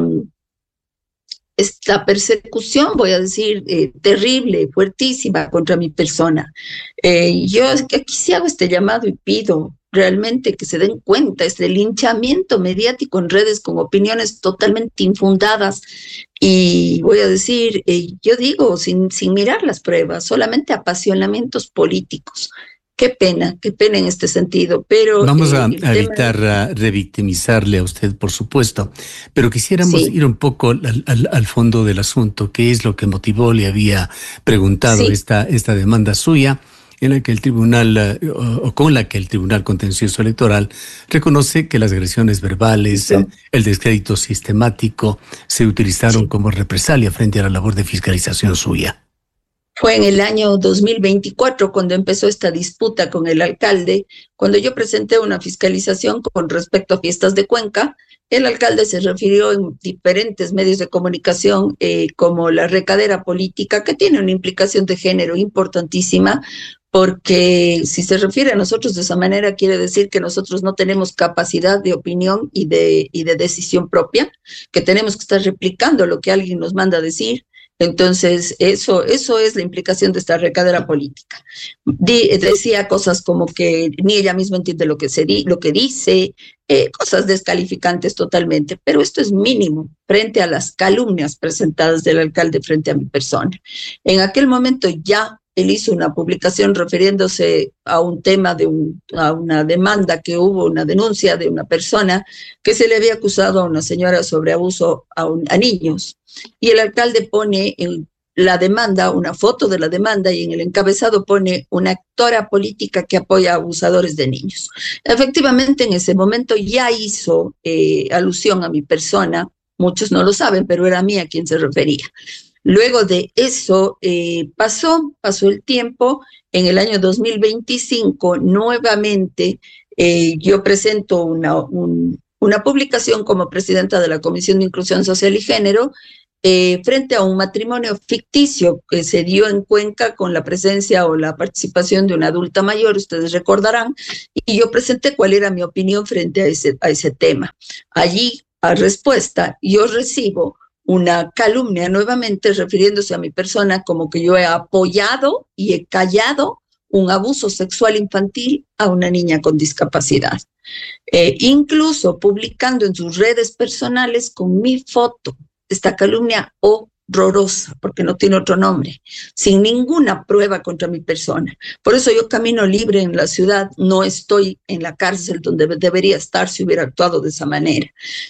esta persecución, voy a decir, eh, terrible, fuertísima contra mi persona. Eh, yo aquí sí hago este llamado y pido realmente que se den cuenta este linchamiento mediático en redes con opiniones totalmente infundadas y voy a decir, eh, yo digo, sin, sin mirar las pruebas, solamente apasionamientos políticos. Qué pena, qué pena en este sentido, pero... Vamos a, eh, a evitar de... a revictimizarle a usted, por supuesto, pero quisiéramos sí. ir un poco al, al, al fondo del asunto. ¿Qué es lo que motivó? Le había preguntado sí. esta, esta demanda suya, en la que el tribunal, o, o con la que el Tribunal Contencioso Electoral reconoce que las agresiones verbales, sí. el descrédito sistemático, se utilizaron sí. como represalia frente a la labor de fiscalización suya. Fue en el año dos mil veinticuatro cuando empezó esta disputa con el alcalde, cuando yo presenté una fiscalización con respecto a Fiestas de Cuenca. El alcalde se refirió en diferentes medios de comunicación eh, como la recadera política, que tiene una implicación de género importantísima, porque si se refiere a nosotros de esa manera, quiere decir que nosotros no tenemos capacidad de opinión y de, y de decisión propia, que tenemos que estar replicando lo que alguien nos manda a decir. Entonces, eso, eso es la implicación de esta recadera política. Di, decía cosas como que ni ella misma entiende lo que, se di, lo que dice, eh, cosas descalificantes totalmente, pero esto es mínimo frente a las calumnias presentadas del alcalde frente a mi persona. En aquel momento ya él hizo una publicación refiriéndose a un tema de un, a una demanda que hubo, una denuncia de una persona que se le había acusado a una señora sobre abuso a, un, a niños. Y el alcalde pone en la demanda, una foto de la demanda, y en el encabezado pone una actora política que apoya a abusadores de niños. Efectivamente, en ese momento ya hizo eh, alusión a mi persona, muchos no lo saben, pero era a mí a quien se refería. Luego de eso eh, pasó, pasó el tiempo. En el año dos mil veinticinco, nuevamente, eh, yo presento una, un, una publicación como presidenta de la Comisión de Inclusión Social y Género, Eh, frente a un matrimonio ficticio que se dio en Cuenca con la presencia o la participación de una adulta mayor, ustedes recordarán, y yo presenté cuál era mi opinión frente a ese, a ese tema. Allí, a respuesta, yo recibo una calumnia nuevamente refiriéndose a mi persona como que yo he apoyado y he callado un abuso sexual infantil a una niña con discapacidad. Eh, incluso publicando en sus redes personales con mi foto esta calumnia horrorosa, porque no tiene otro nombre, sin ninguna prueba contra mi persona. Por eso yo camino libre en la ciudad, no estoy en la cárcel donde debería estar si hubiera actuado de esa manera.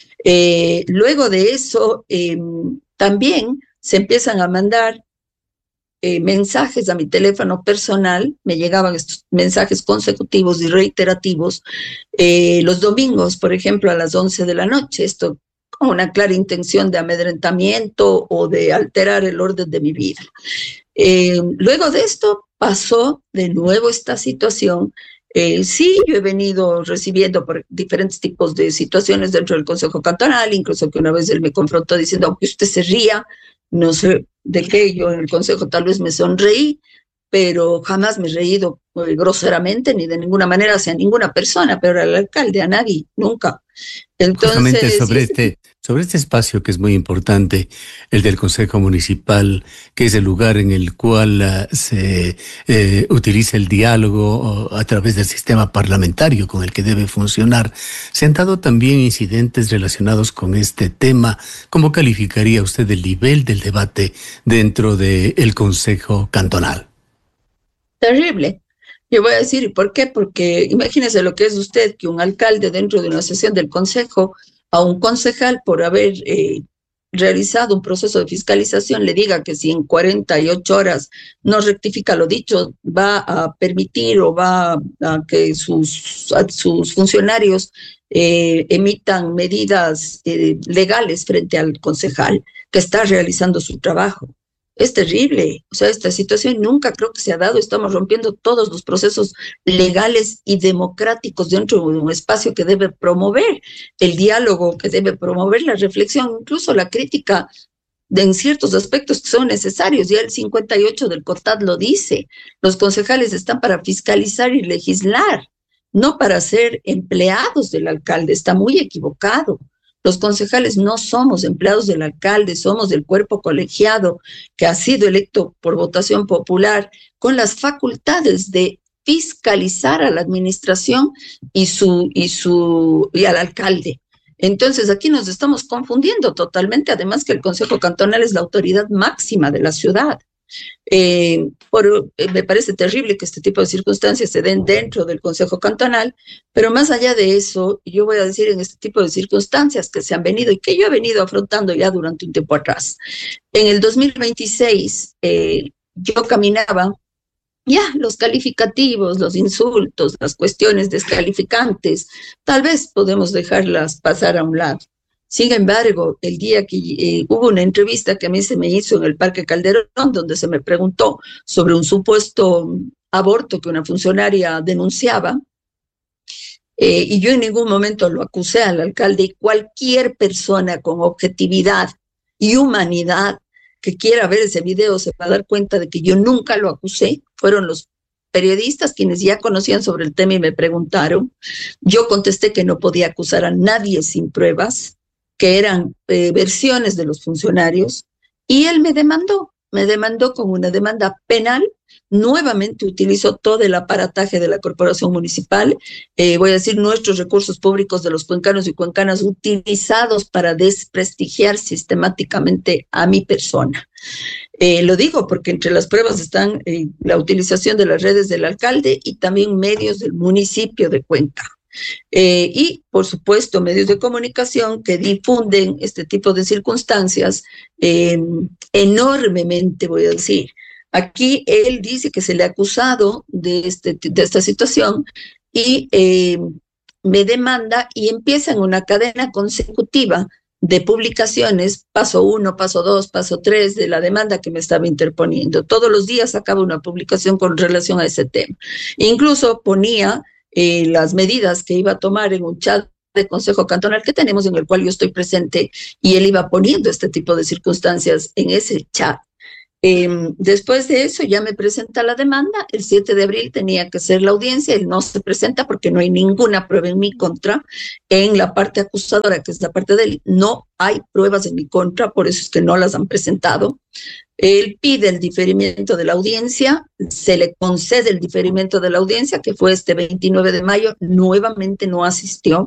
Eh, luego de eso, eh, también se empiezan a mandar eh, mensajes a mi teléfono personal, me llegaban estos mensajes consecutivos y reiterativos, eh, los domingos, por ejemplo, a las once de la noche, esto con una clara intención de amedrentamiento o de alterar el orden de mi vida. Eh, luego de esto pasó de nuevo esta situación. Eh, sí, yo he venido recibiendo por diferentes tipos de situaciones dentro del Consejo Cantonal, incluso que una vez él me confrontó diciendo, aunque usted se ría, no sé de qué, yo en el Consejo tal vez me sonreí, pero jamás me he reído eh, groseramente ni de ninguna manera hacia ninguna persona, pero al alcalde, a nadie, nunca. Entonces, justamente sobre este, sobre este espacio que es muy importante, el del Consejo Municipal, que es el lugar en el cual uh, se eh, utiliza el diálogo uh, a través del sistema parlamentario con el que debe funcionar, se han dado también incidentes relacionados con este tema. ¿Cómo calificaría usted el nivel del debate dentro del Consejo Cantonal? Terrible. Yo voy a decir, ¿por qué? Porque imagínese lo que es usted, que un alcalde dentro de una sesión del consejo, a un concejal por haber eh, realizado un proceso de fiscalización, le diga que si en cuarenta y ocho horas no rectifica lo dicho, va a permitir o va a que sus, a sus funcionarios eh, emitan medidas eh, legales frente al concejal que está realizando su trabajo. Es terrible, o sea, esta situación nunca creo que se ha dado, estamos rompiendo todos los procesos legales y democráticos dentro de un espacio que debe promover el diálogo, que debe promover la reflexión, incluso la crítica de en ciertos aspectos que son necesarios. Ya el cincuenta y ocho del COTAD lo dice, los concejales están para fiscalizar y legislar, no para ser empleados del alcalde, está muy equivocado. Los concejales no somos empleados del alcalde, somos del cuerpo colegiado que ha sido electo por votación popular con las facultades de fiscalizar a la administración y, su, y, su, y al alcalde. Entonces aquí nos estamos confundiendo totalmente, además que el Consejo Cantonal es la autoridad máxima de la ciudad. Eh, por, eh, me parece terrible que este tipo de circunstancias se den dentro del Consejo Cantonal, pero más allá de eso, yo voy a decir en este tipo de circunstancias que se han venido y que yo he venido afrontando ya durante un tiempo atrás. En el dos mil veintiséis, eh, yo caminaba, ya los calificativos, los insultos, las cuestiones descalificantes, tal vez podemos dejarlas pasar a un lado. Sin embargo, el día que eh, hubo una entrevista que a mí se me hizo en el Parque Calderón, donde se me preguntó sobre un supuesto aborto que una funcionaria denunciaba, eh, y yo en ningún momento lo acusé al alcalde, y cualquier persona con objetividad y humanidad que quiera ver ese video se va a dar cuenta de que yo nunca lo acusé. Fueron los periodistas quienes ya conocían sobre el tema y me preguntaron. Yo contesté que no podía acusar a nadie sin pruebas, que eran eh, versiones de los funcionarios, y él me demandó, me demandó con una demanda penal. Nuevamente utilizó todo el aparataje de la corporación municipal, eh, voy a decir nuestros recursos públicos de los cuencanos y cuencanas utilizados para desprestigiar sistemáticamente a mi persona. Eh, lo digo porque entre las pruebas están eh, la utilización de las redes del alcalde y también medios del municipio de Cuenca. Eh, y, por supuesto, medios de comunicación que difunden este tipo de circunstancias eh, enormemente, voy a decir. Aquí él dice que se le ha acusado de, este, de esta situación y eh, me demanda y empieza en una cadena consecutiva de publicaciones, paso uno, paso dos, paso tres, de la demanda que me estaba interponiendo. Todos los días sacaba una publicación con relación a ese tema. Incluso ponía eh, las medidas que iba a tomar en un chat de Consejo Cantonal que tenemos, en el cual yo estoy presente, y él iba poniendo este tipo de circunstancias en ese chat. Eh, después de eso ya me presenta la demanda. El siete de abril tenía que ser la audiencia, él no se presenta porque no hay ninguna prueba en mi contra. En la parte acusadora, que es la parte de él, no hay pruebas en mi contra, por eso es que no las han presentado. Él pide el diferimiento de la audiencia, se le concede el diferimiento de la audiencia, que fue este veintinueve de mayo, nuevamente no asistió.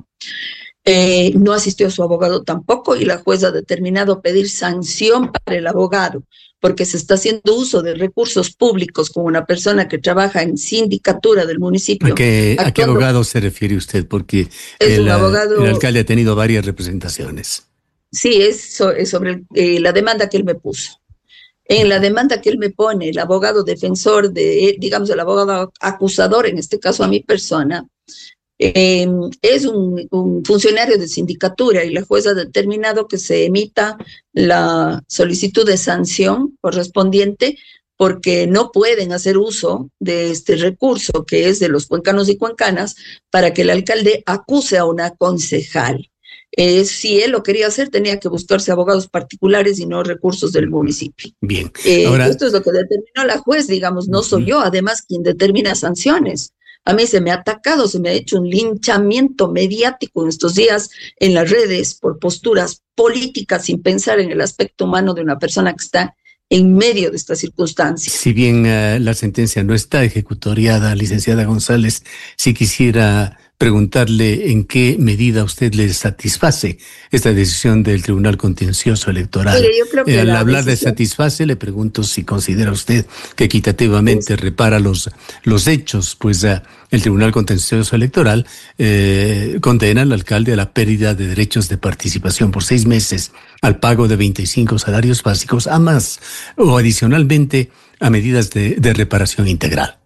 Eh, no asistió su abogado tampoco, y la jueza ha determinado pedir sanción para el abogado, porque se está haciendo uso de recursos públicos con una persona que trabaja en sindicatura del municipio. ¿A qué, ¿a qué abogado se refiere usted? Porque es el, un abogado, el alcalde ha tenido varias representaciones. Sí, es, so, es sobre eh, la demanda que él me puso. En la demanda que él me pone, el abogado defensor, de, digamos, el abogado acusador, en este caso a mi persona, Eh, es un, un funcionario de sindicatura, y la jueza ha determinado que se emita la solicitud de sanción correspondiente, porque no pueden hacer uso de este recurso que es de los cuencanos y cuencanas para que el alcalde acuse a una concejal. Eh, si él lo quería hacer, tenía que buscarse abogados particulares y no recursos del municipio. Bien. Eh, Ahora, esto es lo que determinó la juez, digamos, no soy yo, además, quien determina sanciones. A mí se me ha atacado, se me ha hecho un linchamiento mediático en estos días en las redes por posturas políticas sin pensar en el aspecto humano de una persona que está en medio de estas circunstancias. Si bien uh, la sentencia no está ejecutoriada, licenciada González, si quisiera preguntarle en qué medida usted le satisface esta decisión del Tribunal Contencioso Electoral. Mire, yo creo que eh, al hablar decisión... de satisface, le pregunto si considera usted que equitativamente pues... repara los, los hechos, pues uh, el Tribunal Contencioso Electoral eh, condena al alcalde a la pérdida de derechos de participación por seis meses, al pago de veinticinco salarios básicos, a más o adicionalmente a medidas de, de reparación integral.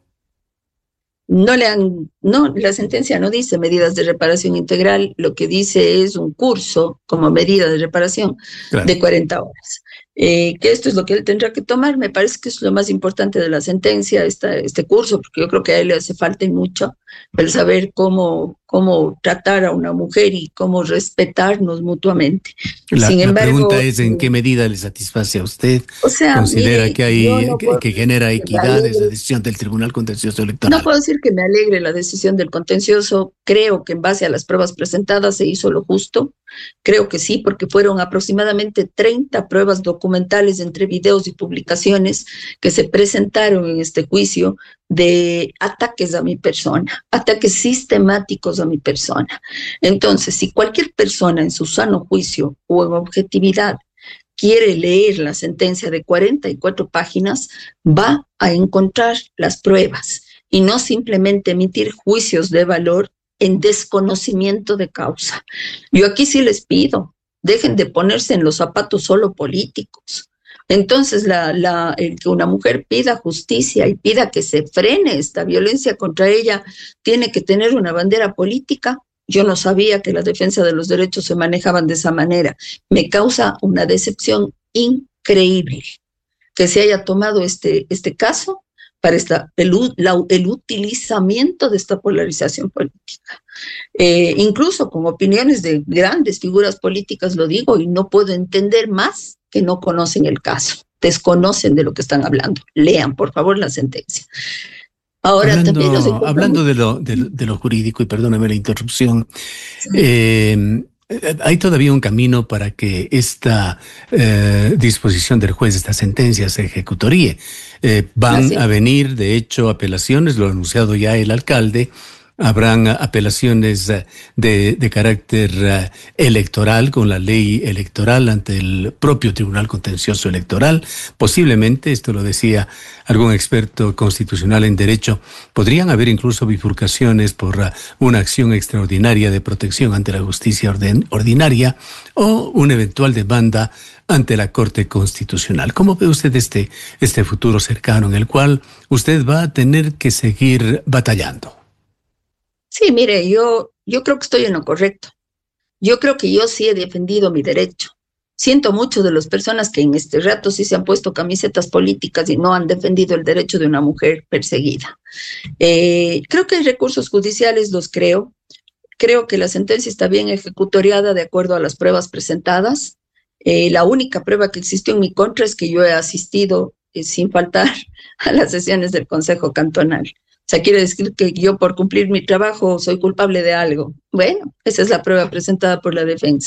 No le han, no, la sentencia no dice medidas de reparación integral, lo que dice es un curso como medida de reparación, claro, de cuarenta horas. Eh, que esto es lo que él tendrá que tomar. Me parece que es lo más importante de la sentencia, esta, este curso, porque yo creo que a él le hace falta mucho el saber cómo, cómo tratar a una mujer y cómo respetarnos mutuamente. La, Sin la embargo, pregunta es en qué medida le satisface a usted. O sea, ¿considera mire, que hay no que, puedo, que genera equidad esa decisión del Tribunal Contencioso Electoral? No puedo decir que me alegre la decisión del contencioso. Creo que en base a las pruebas presentadas se hizo lo justo. Creo que sí, porque fueron aproximadamente treinta pruebas documentales entre videos y publicaciones que se presentaron en este juicio de ataques a mi persona, ataques sistemáticos a mi persona. Entonces, si cualquier persona en su sano juicio o en objetividad quiere leer la sentencia de cuarenta y cuatro páginas, va a encontrar las pruebas y no simplemente emitir juicios de valor en desconocimiento de causa. Yo aquí sí les pido, dejen de ponerse en los zapatos solo políticos. Entonces, la, la, el que una mujer pida justicia y pida que se frene esta violencia contra ella, tiene que tener una bandera política. Yo no sabía que la defensa de los derechos se manejaban de esa manera. Me causa una decepción increíble que se haya tomado este, este caso para esta, el, la, el utilizamiento de esta polarización política. Eh, incluso con opiniones de grandes figuras políticas, lo digo, y no puedo entender más que no conocen el caso, desconocen de lo que están hablando. Lean, por favor, la sentencia. Ahora, hablando, también nos hablando de lo, de, de lo jurídico, y perdóname la interrupción, sí. eh, hay todavía un camino para que esta eh, disposición del juez, esta sentencia, se ejecutoríe. Eh, van Gracias. a venir, de hecho, apelaciones, lo ha anunciado ya el alcalde. Habrán apelaciones de, de carácter uh, electoral con la ley electoral ante el propio Tribunal Contencioso Electoral. Posiblemente, esto lo decía algún experto constitucional en derecho, podrían haber incluso bifurcaciones por uh, una acción extraordinaria de protección ante la justicia orden, ordinaria o una eventual demanda ante la Corte Constitucional. ¿Cómo ve usted este, este futuro cercano en el cual usted va a tener que seguir batallando? Sí, mire, yo, yo creo que estoy en lo correcto. Yo creo que yo sí he defendido mi derecho. Siento mucho de las personas que en este rato sí se han puesto camisetas políticas y no han defendido el derecho de una mujer perseguida. Eh, creo que hay recursos judiciales, los creo. Creo que la sentencia está bien ejecutoriada de acuerdo a las pruebas presentadas. Eh, la única prueba que existió en mi contra es que yo he asistido eh, sin faltar a las sesiones del Consejo Cantonal. O sea, quiere decir que yo por cumplir mi trabajo soy culpable de algo. Bueno, esa es la prueba presentada por la defensa.